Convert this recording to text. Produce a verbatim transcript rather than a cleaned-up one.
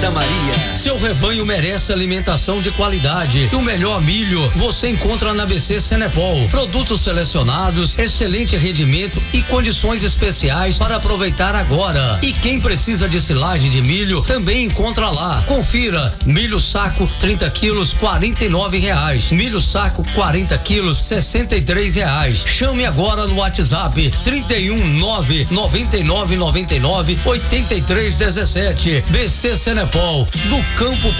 Santa Maria. Seu rebanho merece alimentação de qualidade e o melhor milho você encontra na A B C Senepol. Produtos selecionados, excelente rendimento e condições especiais para aproveitar agora. E quem precisa de silagem de milho também encontra lá. Confira: milho saco trinta quilos, quarenta e nove reais. Milho saco quarenta quilos, sessenta e três reais. Chame agora no WhatsApp trinta e um nove noventa e nove noventa e nove oitenta e três dezessete. B C Senepol, do campo